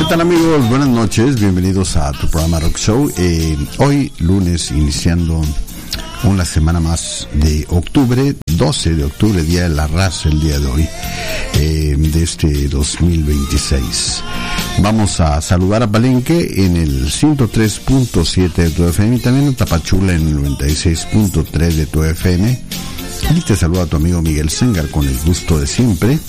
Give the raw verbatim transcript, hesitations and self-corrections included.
tal amigos? Buenas noches, bienvenidos a tu programa Rock Show. Eh, hoy lunes, iniciando una semana más de octubre, doce de octubre, Día de la Raza, el día de hoy, eh, de este dos mil veintiséis. Vamos a saludar a Palenque en el ciento tres punto siete de tu F M y también a Tapachula en el noventa y seis punto tres de tu F M. Y te saluda tu amigo Miguel Sengar con el gusto de siempre